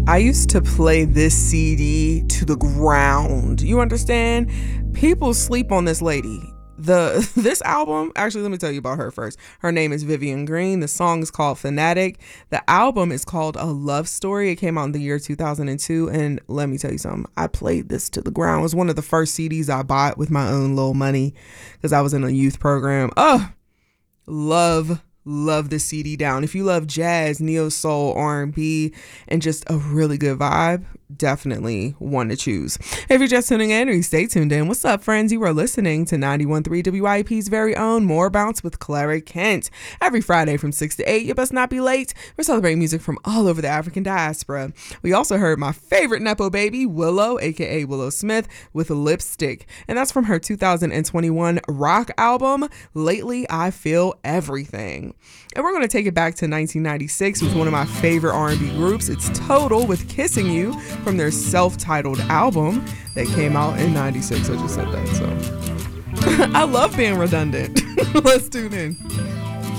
I used to play this CD to the ground. You understand? People sleep on this lady. This album, actually, let me tell you about her first. Her name is Vivian Green. The song is called Fanatic. The album is called A Love Story. It came out in the year 2002. And let me tell you something. I played this to the ground. It was one of the first CDs I bought with my own little money because I was in a youth program. Oh, love this CD down. If you love jazz, neo soul, R&B, and just a really good vibe, definitely one to choose. If you're just tuning in, or stay tuned in. What's up, friends? You are listening to 91.3 WIP's very own More Bounce with Clara Kent. Every Friday from 6 to 8, you best not be late. We're celebrating music from all over the African diaspora. We also heard my favorite Nepo baby, Willow, aka Willow Smith, with Lipstick. And that's from her 2021 rock album, Lately I Feel Everything. And we're going to take it back to 1996 with one of my favorite R&B groups. It's Total with Kissing You from their self-titled album that came out in 96. I just said that, so I love being redundant. Let's tune in.